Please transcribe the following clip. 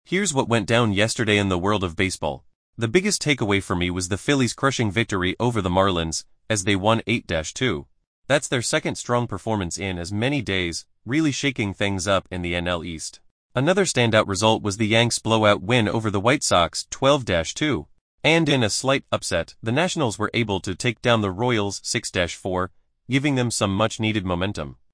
Here's what went down yesterday in the world of baseball. The biggest takeaway for me was the Phillies' crushing victory over the Marlins, as they won 8-2. That's their second strong performance in as many days, really shaking things up in the NL East. Another standout result was the Yanks' blowout win over the White Sox 12-2. And in a slight upset, the Nationals were able to take down the Royals 6-4, giving them some much-needed momentum.